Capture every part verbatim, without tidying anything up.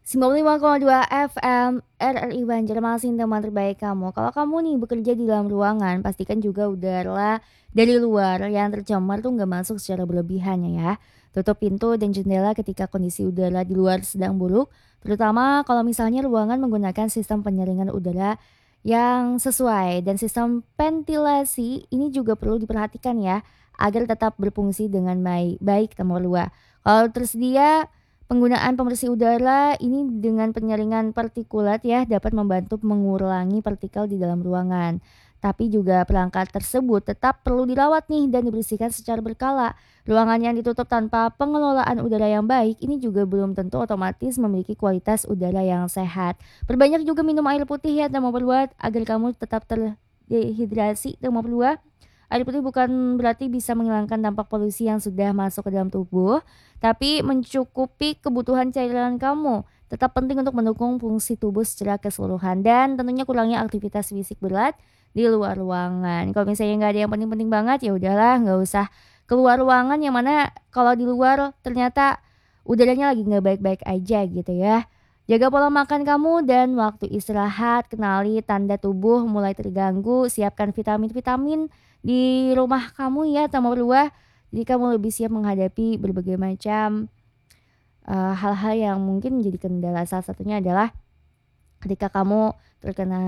sembilan puluh lima koma dua F M R R I Banjarmasin, teman terbaik kamu. Kalau kamu nih bekerja di dalam ruangan, pastikan juga udara dari luar yang tercemar tuh nggak masuk secara berlebihan ya. Tutup pintu dan jendela ketika kondisi udara di luar sedang buruk, terutama kalau misalnya ruangan menggunakan sistem penyaringan udara yang sesuai, dan sistem ventilasi ini juga perlu diperhatikan ya, agar tetap berfungsi dengan baik, baik teman luar. Kalau tersedia penggunaan pembersih udara ini dengan penyaringan partikulat ya dapat membantu mengurangi partikel di dalam ruangan. Tapi juga perangkat tersebut tetap perlu dirawat nih dan dibersihkan secara berkala. Ruangan yang ditutup tanpa pengelolaan udara yang baik ini juga belum tentu otomatis memiliki kualitas udara yang sehat. Perbanyak juga minum air putih ya dan memperbuat agar kamu tetap terhidrasi dan memperluas. Air putih bukan berarti bisa menghilangkan dampak polusi yang sudah masuk ke dalam tubuh, tapi mencukupi kebutuhan cairan kamu. Tetap penting untuk mendukung fungsi tubuh secara keseluruhan dan tentunya kurangi aktivitas fisik berat di luar ruangan. Kalau misalnya nggak ada yang penting-penting banget ya udahlah nggak usah keluar ruangan, yang mana kalau di luar ternyata udaranya lagi nggak baik-baik aja gitu ya. Jaga pola makan kamu dan waktu istirahat, kenali tanda tubuh mulai terganggu, siapkan vitamin-vitamin di rumah kamu ya tanpa berubah. Jadi kamu lebih siap menghadapi berbagai macam eee, hal-hal yang mungkin menjadi kendala. Salah satunya adalah ketika kamu terkena,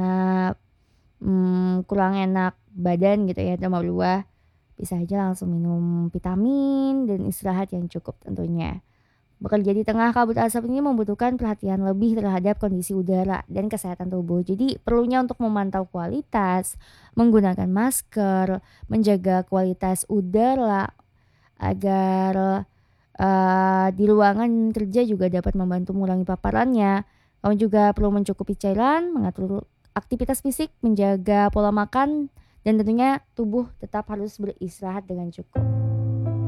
mmm, kurang enak badan gitu ya tanpa berubah, bisa aja langsung minum vitamin dan istirahat yang cukup tentunya. Bekerja di tengah kabut asap ini membutuhkan perhatian lebih terhadap kondisi udara dan kesehatan tubuh. Jadi perlunya untuk memantau kualitas, menggunakan masker, menjaga kualitas udara agar eh, di ruangan kerja juga dapat membantu mengurangi paparannya. Kamu juga perlu mencukupi cairan, mengatur aktivitas fisik, menjaga pola makan, dan tentunya tubuh tetap harus beristirahat dengan cukup.